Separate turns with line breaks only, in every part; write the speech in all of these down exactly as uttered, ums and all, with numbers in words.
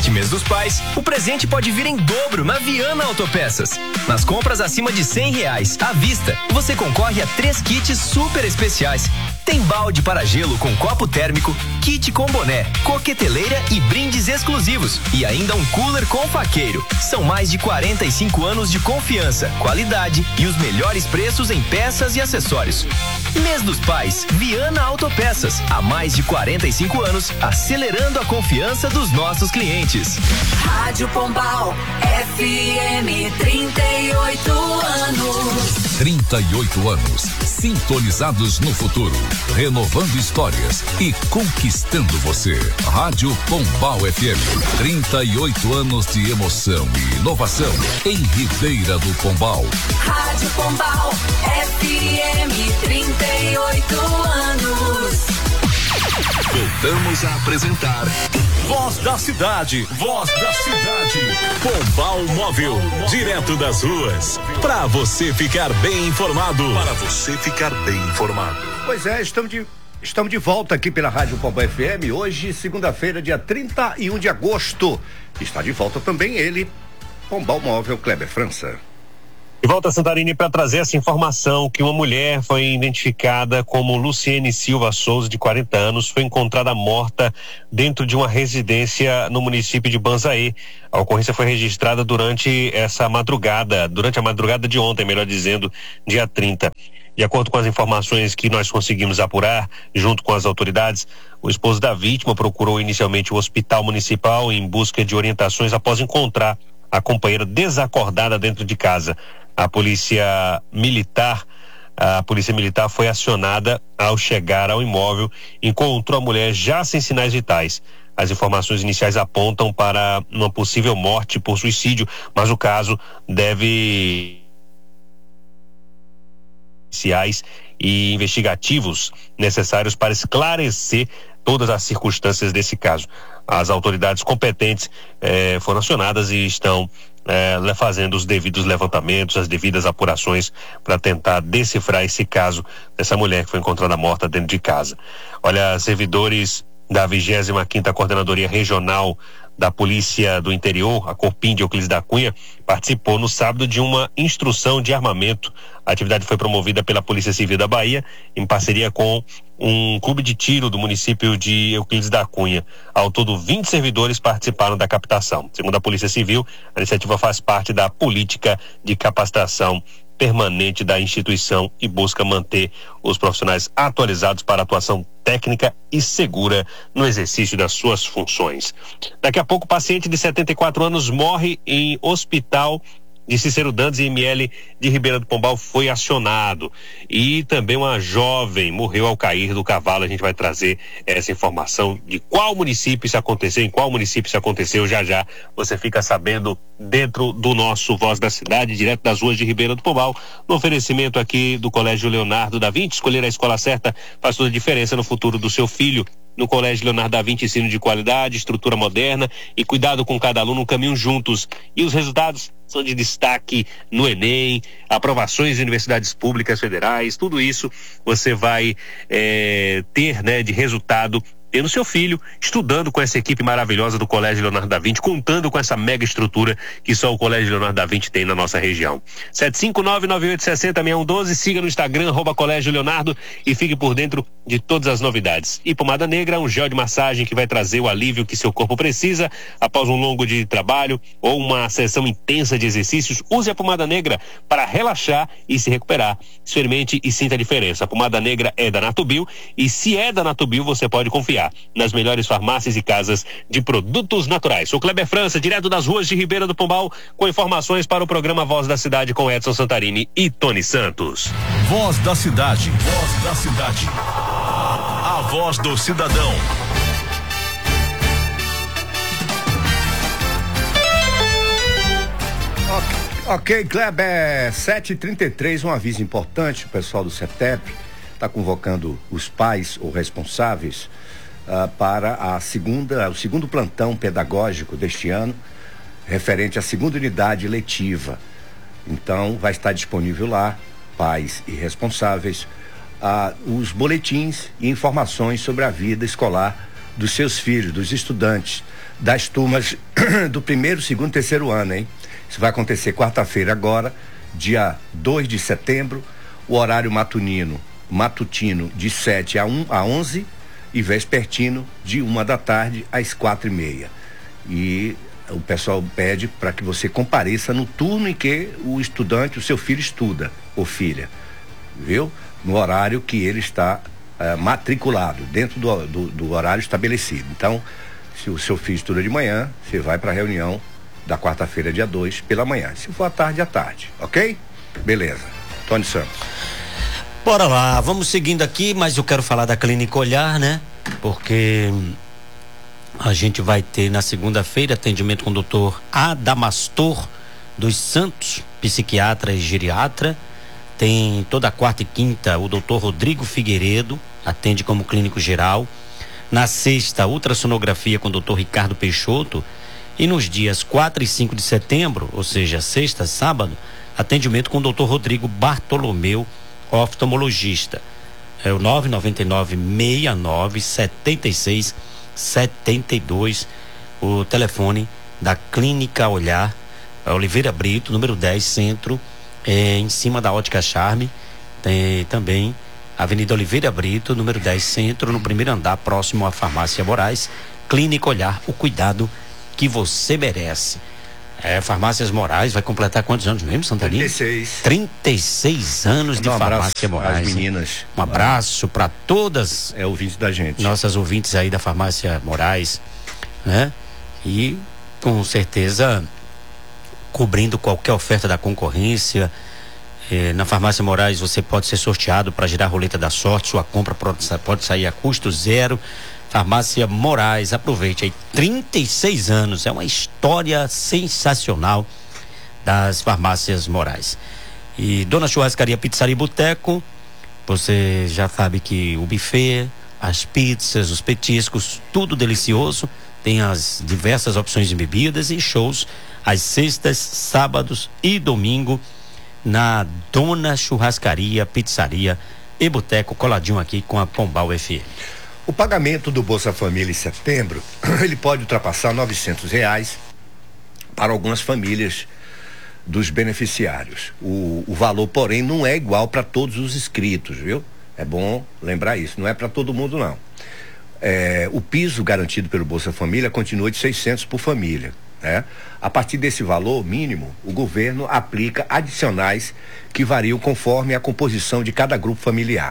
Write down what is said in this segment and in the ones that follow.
Neste mês dos pais, o presente pode vir em dobro na Viana Autopeças. Nas compras acima de cem reais à vista, você concorre a três kits super especiais. Tem balde para gelo com copo térmico, kit com boné, coqueteleira e brindes exclusivos. E ainda um cooler com faqueiro. São mais de quarenta e cinco anos de confiança, qualidade e os melhores preços em peças e acessórios. Mês dos Pais, Viana Autopeças. Há mais de quarenta e cinco anos, acelerando a confiança dos nossos clientes.
Rádio Pombal, F M, trinta e oito anos.
trinta e oito anos, sintonizados no futuro, renovando histórias e conquistando você. Rádio Pombal F M, trinta e oito anos de emoção e inovação em Ribeira do Pombal.
Rádio Pombal, F M, trinta e oito anos.
Voltamos a apresentar
Voz da Cidade, Voz da Cidade. Pombal Móvel, direto das ruas, para você ficar bem informado. Para você ficar bem informado.
Pois é, estamos de Estamos de volta aqui pela Rádio Pombal F M, hoje, segunda-feira, dia trinta e um de agosto. Está de volta também ele, Pombal Móvel, Kleber França.
De volta, Santarini, para trazer essa informação que uma mulher foi identificada como Luciene Silva Souza, de quarenta anos, foi encontrada morta dentro de uma residência no município de Banzaê. A ocorrência foi registrada durante essa madrugada, durante a madrugada de ontem, melhor dizendo, dia trinta. De acordo com as informações que nós conseguimos apurar, junto com as autoridades, o esposo da vítima procurou inicialmente o hospital municipal em busca de orientações após encontrar a companheira desacordada dentro de casa. A polícia militar, a polícia militar foi acionada ao chegar ao imóvel, encontrou a mulher já sem sinais vitais. As informações iniciais apontam para uma possível morte por suicídio, mas o caso deve iniciais e investigativos necessários para esclarecer todas as circunstâncias desse caso. As autoridades competentes eh, foram acionadas e estão eh, fazendo os devidos levantamentos, as devidas apurações para tentar decifrar esse caso dessa mulher que foi encontrada morta dentro de casa. Olha, servidores da vigésima quinta Coordenadoria Regional da Polícia do Interior, a Corpim de Euclides da Cunha, participou no sábado de uma instrução de armamento. A atividade foi promovida pela Polícia Civil da Bahia, em parceria com um clube de tiro do município de Euclides da Cunha. Ao todo, vinte servidores participaram da captação. Segundo a Polícia Civil, a iniciativa faz parte da política de capacitação permanente da instituição e busca manter os profissionais atualizados para atuação técnica e segura no exercício das suas funções. Daqui a pouco, o paciente de setenta e quatro anos morre em hospital de Cícero Dantas, M L de Ribeira do Pombal, foi acionado. E também uma jovem morreu ao cair do cavalo. A gente vai trazer essa informação de qual município isso aconteceu, em qual município isso aconteceu. Já já você fica sabendo dentro do nosso Voz da Cidade, direto das ruas de Ribeira do Pombal, no oferecimento aqui do Colégio Leonardo da Vinci. Escolher a escola certa faz toda a diferença no futuro do seu filho. No Colégio Leonardo da Vinci, ensino de qualidade, estrutura moderna e cuidado com cada aluno, caminham juntos. E os resultados são de destaque no Enem, aprovações em universidades públicas federais, tudo isso você vai é, ter, né, de resultado tendo seu filho estudando com essa equipe maravilhosa do Colégio Leonardo da Vinci, contando com essa mega estrutura que só o Colégio Leonardo da Vinci tem na nossa região. sete cinco nove, nove oito seis zero, seis um um dois, siga no Instagram, arroba Colégio Leonardo, e fique por dentro de todas as novidades. E Pomada Negra, um gel de massagem que vai trazer o alívio que seu corpo precisa após um longo dia de trabalho ou uma sessão intensa de exercícios. Use a Pomada Negra para relaxar e se recuperar. Experimente e sinta a diferença. A Pomada Negra é da Natubio, e se é da Natubio, você pode confiar nas melhores farmácias e casas de produtos naturais. Sou Kleber França, direto das ruas de Ribeira do Pombal, com informações para o programa Voz da Cidade com Edson Santarini e Tony Santos.
Voz da Cidade, Voz da Cidade. A voz do cidadão.
Ok, Kleber, sete e trinta e três, um aviso importante, o pessoal do CETEP está convocando os pais ou responsáveis Uh, para a segunda, o segundo plantão pedagógico deste ano, referente à segunda unidade letiva. Então, vai estar disponível lá, pais e responsáveis, uh, os boletins e informações sobre a vida escolar dos seus filhos, dos estudantes, das turmas do primeiro, segundo e terceiro ano, hein? Isso vai acontecer quarta-feira agora, dia dois de setembro, o horário matutino, matutino de sete a onze e vespertino de uma da tarde às quatro e meia. E o pessoal pede para que você compareça no turno em que o estudante, o seu filho estuda, ou filha, viu? No horário que ele está uh, matriculado, dentro do, do, do horário estabelecido. Então, se o seu filho estuda de manhã, você vai para a reunião da quarta-feira, dia dois, pela manhã. Se for à tarde, à tarde, ok? Beleza. Tony Santos.
Bora lá, vamos seguindo aqui, mas eu quero falar da Clínica Olhar, né? Porque a gente vai ter na segunda-feira atendimento com o doutor Adamastor dos Santos, psiquiatra e geriatra. Tem toda quarta e quinta o doutor Rodrigo Figueiredo, atende como clínico geral. Na sexta, ultrassonografia com o doutor Ricardo Peixoto. E nos dias quatro e cinco de setembro, ou seja, sexta, sábado, atendimento com o doutor Rodrigo Bartolomeu, oftalmologista. É o nove nove nove, seis nove, sete seis, sete dois, o telefone da Clínica Olhar, Oliveira Brito, número dez, centro, é, em cima da Ótica Charme. Tem também Avenida Oliveira Brito, número dez, centro, no primeiro andar, próximo à Farmácia Moraes. Clínica Olhar, o cuidado que você merece. É, Farmácias Moraes vai completar quantos anos mesmo, Santarém?
trinta e seis.
trinta e seis anos de
um
Farmácia Moraes.
As meninas.
Um abraço para todas.
É ouvinte da gente.
Nossas ouvintes aí da Farmácia Moraes, né? E com certeza cobrindo qualquer oferta da concorrência. Eh, na Farmácia Moraes você pode ser sorteado para girar a roleta da sorte. Sua compra pode, pode sair a custo zero. Farmácia Moraes, aproveite aí, trinta e seis anos, é uma história sensacional das Farmácias Moraes. E Dona Churrascaria, Pizzaria e Boteco, você já sabe que o buffet, as pizzas, os petiscos, tudo delicioso, tem as diversas opções de bebidas e shows às sextas, sábados e domingo na Dona Churrascaria, Pizzaria e Boteco, coladinho aqui com a Pombal F M.
O pagamento do Bolsa Família em setembro, ele pode ultrapassar novecentos reais para algumas famílias dos beneficiários. O, o valor, porém, não é igual para todos os inscritos, viu? É bom lembrar isso, não é para todo mundo, não. É, o piso garantido pelo Bolsa Família continua de seiscentos por família, né? A partir desse valor mínimo, o governo aplica adicionais que variam conforme a composição de cada grupo familiar.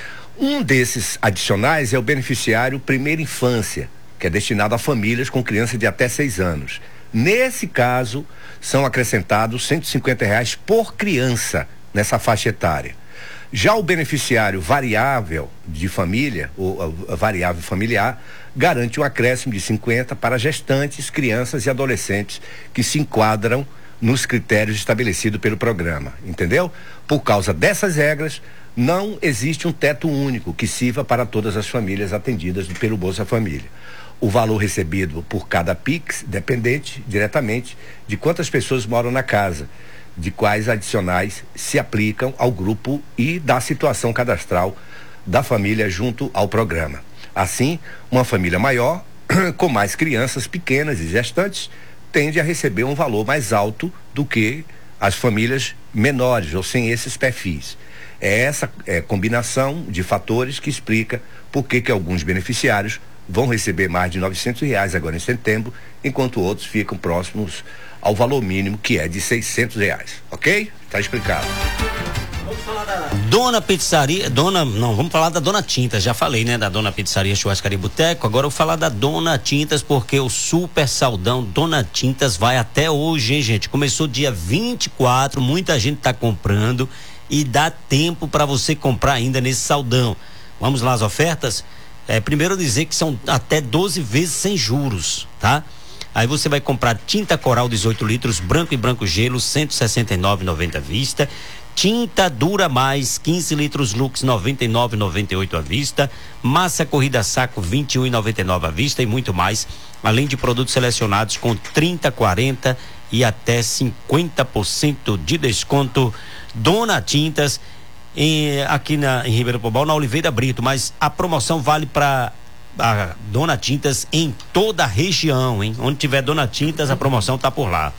Um desses adicionais é o beneficiário Primeira Infância, que é destinado a famílias com crianças de até seis anos. Nesse caso, são acrescentados cento e cinquenta reais por criança nessa faixa etária. Já o beneficiário variável de família, ou a variável familiar, garante um acréscimo de cinquenta para gestantes, crianças e adolescentes que se enquadram nos critérios estabelecidos pelo programa, entendeu? Por causa dessas regras, não existe um teto único que sirva para todas as famílias atendidas pelo Bolsa Família. O valor recebido por cada Pix depende diretamente de quantas pessoas moram na casa, de quais adicionais se aplicam ao grupo e da situação cadastral da família junto ao programa. Assim, uma família maior, com mais crianças pequenas e gestantes, tende a receber um valor mais alto do que as famílias menores ou sem esses perfis. É essa é, combinação de fatores que explica por que que alguns beneficiários vão receber mais de novecentos reais agora em setembro, enquanto outros ficam próximos ao valor mínimo, que é de seiscentos reais. Ok? Tá explicado.
Vamos falar da Dona Pizzaria, Dona, não, vamos falar da Dona Tintas, já falei, né, da Dona Pizzaria, Churrascaria e Boteco. Agora eu vou falar da Dona Tintas, porque o super saldão Dona Tintas vai até hoje, hein, gente? Começou dia vinte e quatro, muita gente tá comprando e dá tempo para você comprar ainda nesse saldão. Vamos lá as ofertas? É, primeiro dizer que são até doze vezes sem juros, tá? Aí você vai comprar tinta Coral dezoito litros, branco e branco gelo, cento e sessenta e nove reais e noventa centavos à vista. Tinta Dura Mais, quinze litros Lux, noventa e nove reais e noventa e oito centavos à vista. Massa Corrida Saco, vinte e um reais e noventa e nove centavos à vista, e muito mais. Além de produtos selecionados com trinta, quarenta e até cinquenta por cento de desconto. Dona Tintas, em, aqui na, em Ribeirão Pombal, na Oliveira Brito, mas a promoção vale para a Dona Tintas em toda a região, hein? Onde tiver Dona Tintas, a promoção tá por lá.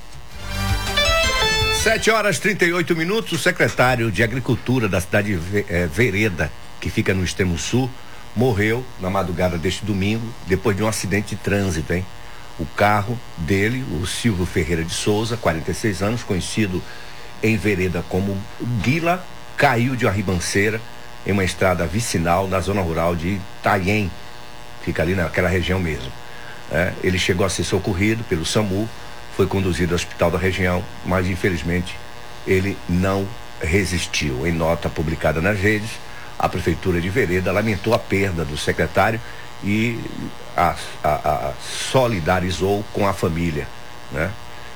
sete horas e trinta e oito minutos, o secretário de Agricultura da cidade de é, Vereda, que fica no extremo sul, morreu na madrugada deste domingo, depois de um acidente de trânsito, hein? O carro dele, o Silvio Ferreira de Souza, quarenta e seis anos, conhecido em Vereda como Guila, caiu de uma ribanceira em uma estrada vicinal na zona rural de Itaém, fica ali naquela região mesmo. É, ele chegou a ser socorrido pelo SAMU, foi conduzido ao hospital da região, mas infelizmente ele não resistiu. Em nota publicada nas redes, a Prefeitura de Vereda lamentou a perda do secretário e a, a, a solidarizou com a família, né?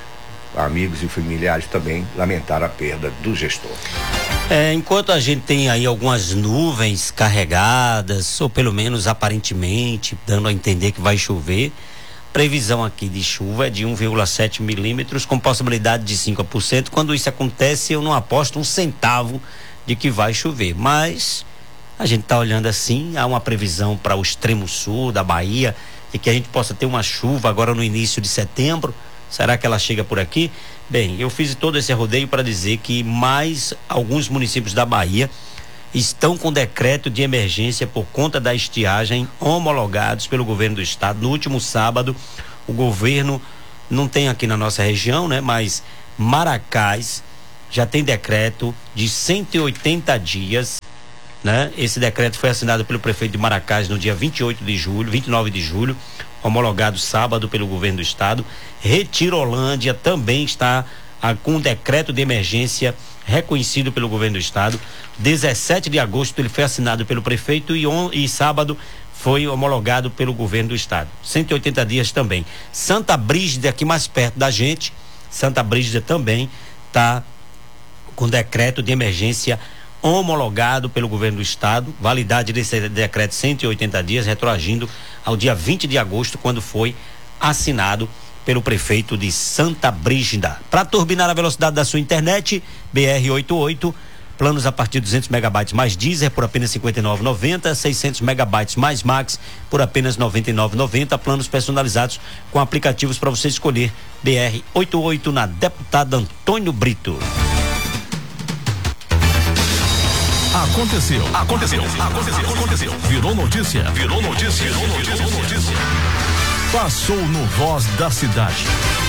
Amigos e familiares também lamentaram a perda do gestor.
É, enquanto a gente tem aí algumas nuvens carregadas, ou pelo menos aparentemente dando a entender que vai chover, previsão aqui de chuva é de um vírgula sete milímetros com possibilidade de cinco por cento. Quando isso acontece, eu não aposto um centavo de que vai chover, mas a gente está olhando assim, há uma previsão para o extremo sul da Bahia e que a gente possa ter uma chuva agora no início de setembro. Será que ela chega por aqui? Bem, eu fiz todo esse rodeio para dizer que mais alguns municípios da Bahia estão com decreto de emergência por conta da estiagem homologados pelo governo do estado. No último sábado, o governo, não tem aqui na nossa região, né? Mas Maracás já tem decreto de cento e oitenta dias, né? Esse decreto foi assinado pelo prefeito de Maracás no dia vinte e oito de julho, vinte e nove de julho, homologado sábado pelo governo do estado. Retirolândia também está ah, com um decreto de emergência reconhecido pelo governo do estado. dezessete de agosto ele foi assinado pelo prefeito e, on, e sábado foi homologado pelo governo do estado. cento e oitenta dias também. Santa Brígida, aqui mais perto da gente, Santa Brígida também está com decreto de emergência homologado pelo governo do estado, validade desse decreto cento e oitenta dias, retroagindo ao dia vinte de agosto, quando foi assinado pelo prefeito de Santa Brígida. Para turbinar a velocidade da sua internet, B R oitenta e oito, planos a partir de duzentos megabytes mais Deezer por apenas cinquenta e nove reais e noventa centavos, seiscentos megabytes mais Max por apenas noventa e nove reais e noventa centavos, planos personalizados com aplicativos para você escolher. B R oitenta e oito na deputada Antônio Brito.
Aconteceu, aconteceu, aconteceu, aconteceu. Virou notícia, virou notícia, virou notícia, virou notícia. Passou no Voz da Cidade.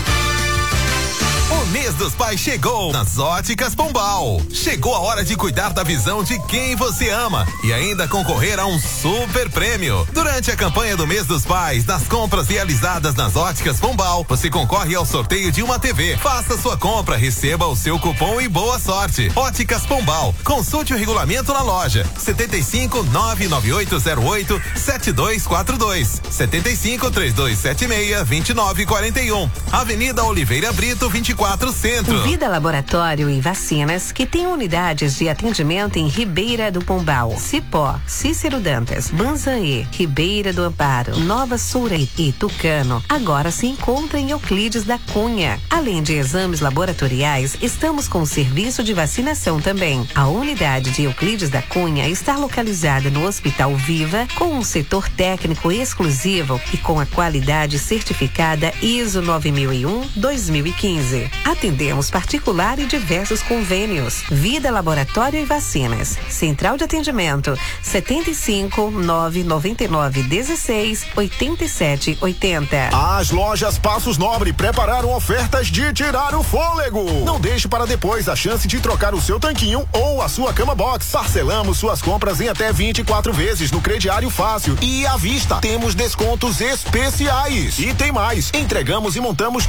O mês dos pais chegou nas Óticas Pombal. Chegou a hora de cuidar da visão de quem você ama e ainda concorrer a um super prêmio. Durante a campanha do mês dos pais, nas compras realizadas nas Óticas Pombal, você concorre ao sorteio de uma T V. Faça sua compra, receba o seu cupom e boa sorte. Óticas Pombal. Consulte o regulamento na loja. setenta e cinco, nove nove oito zero oito, sete dois quatro dois. setenta e cinco, três dois sete seis, vinte e nove quarenta e um. Avenida Oliveira Brito, vinte e quatro Centro.
Vida Laboratório e Vacinas, que tem unidades de atendimento em Ribeira do Pombal, Cipó, Cícero Dantas, Banzaê, Ribeira do Amparo, Nova Soura e Tucano, agora se encontra em Euclides da Cunha. Além de exames laboratoriais, estamos com o serviço de vacinação também. A unidade de Euclides da Cunha está localizada no Hospital Viva, com um setor técnico exclusivo e com a qualidade certificada I S O nove mil e um, dois mil e quinze. Atendemos particular e diversos convênios. Vida Laboratório e Vacinas. Central de atendimento setenta e cinco, nove noventa e nove, dezesseis, oitenta e sete, oitenta.
As lojas Passos Nobre prepararam ofertas de tirar o fôlego. Não deixe para depois a chance de trocar o seu tanquinho ou a sua cama box. Parcelamos suas compras em até vinte e quatro vezes no crediário fácil e à vista. Temos descontos especiais. E tem mais. Entregamos e montamos